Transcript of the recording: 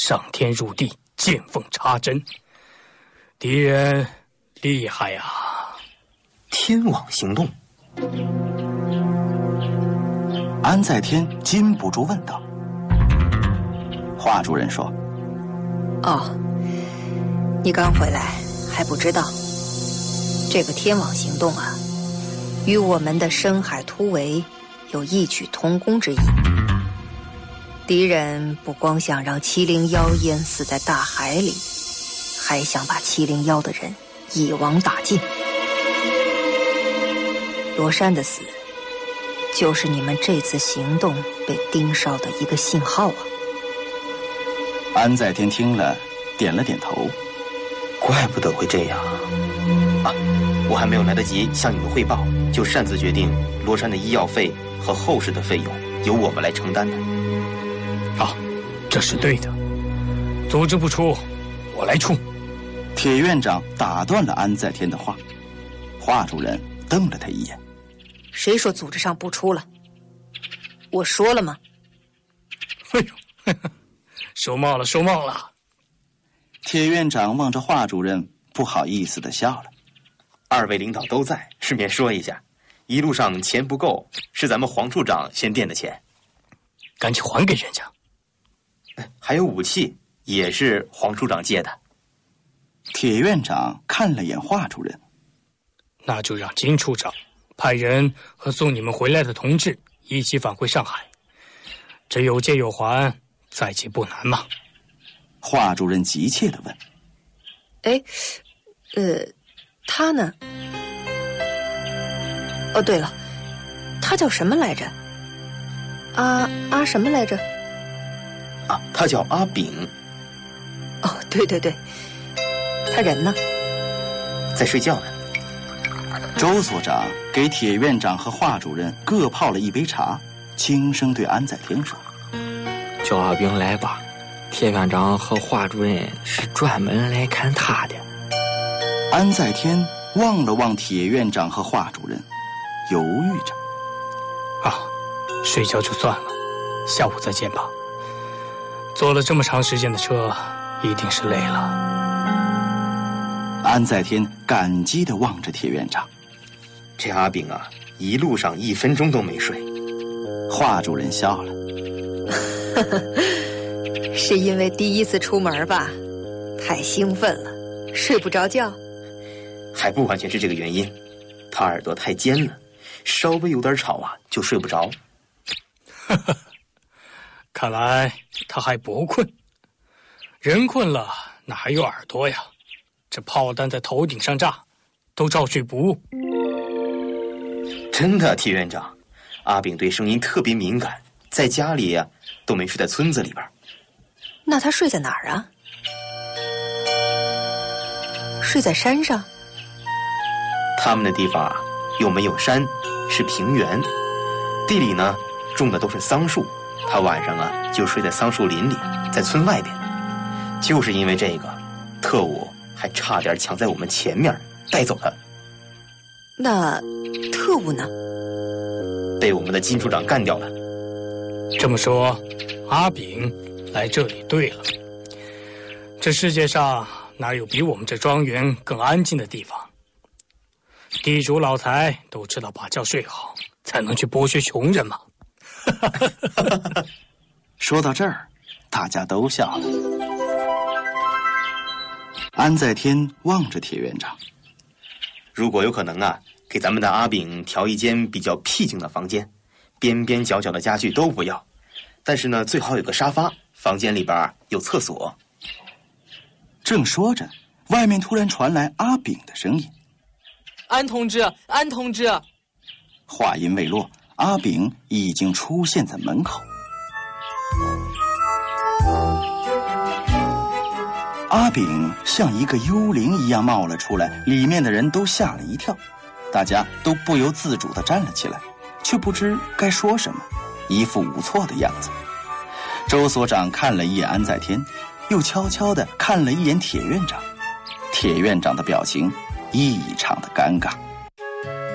上天入地，见缝插针，敌人厉害啊！ 天网行动。 安在天禁不住问道。华主任说：“ 哦，你刚回来还不知道，这个天网行动啊，与我们的深海突围有异曲同工之意。敌人不光想让麒麟妖淹死在大海里，还想把麒麟妖的人一网打尽。罗珊的死，就是你们这次行动被盯梢的一个信号啊。” 安在天听了，点了点头。 怪不得会这样啊！我还没有来得及向你们汇报，就擅自决定罗珊的医药费和后事的费用由我们来承担的。 啊，这是对的。组织不出，我来出。 铁院长打断了安在天的话。华主任瞪了他一眼：“ 谁说组织上不出了？我说了吗？” 哎呦，收帽了，收帽了。 铁院长望着华主任，不好意思地笑了。 二位领导都在，顺便说一下，一路上钱不够，是咱们黄处长先垫的钱， 赶紧还给人家。 还有武器也是黄处长借的。 铁院长看了眼华主任， 那就让金处长派人和送你们回来的同志一起返回上海，这有借有还，再借不难嘛。 华主任急切地问：“ 哎，他呢？哦，对了，他叫什么来着？阿什么来着？ 啊，他叫阿炳。 哦，对对对，他人呢？ 在睡觉呢。” 周所长给铁院长和华主任各泡了一杯茶，轻声对安在天说：“ 叫阿炳来吧，铁院长和华主任是专门来看他的。” 安在天望了望铁院长和华主任，犹豫着：“ 啊，睡觉就算了，下午再见吧。坐了这么长时间的车，一定是累了。” 安在天感激地望着铁院长。 这阿炳啊，一路上1分钟都没睡。 华主任笑了：“ 是因为第一次出门吧，太兴奋了，睡不着觉。” 还不完全是这个原因，他耳朵太尖了，稍微有点吵啊就睡不着。 看来他还不困。人困了哪还有耳朵呀？这炮弹在头顶上炸，都照睡不误。 真的，铁院长，阿炳对声音特别敏感，在家里呀都没睡在村子里边。 那他睡在哪儿啊？睡在山上？ 他们的地方啊，又没有山，是平原，地里呢种的都是桑树，他晚上啊就睡在桑树林里，在村外边。就是因为这个，特务还差点抢在我们前面带走他。 那特务呢？ 被我们的金处长干掉了。 这么说，阿炳来这里对了。这世界上哪有比我们这庄园更安静的地方？地主老财都知道把觉睡好，才能去剥削穷人嘛。 说到这儿，大家都笑了。安在天望着铁院长：“ 如果有可能啊，给咱们的阿炳调一间比较僻静的房间，边边角角的家具都不要，但是呢，最好有个沙发，房间里边有厕所。” 正说着，外面突然传来阿炳的声音：“ 安同志，安同志！” 话音未落，阿炳已经出现在门口。阿炳像一个幽灵一样冒了出来，里面的人都吓了一跳，大家都不由自主地站了起来，却不知该说什么，一副无措的样子。周所长看了一眼安在天，又悄悄地看了一眼铁院长，铁院长的表情异常的尴尬。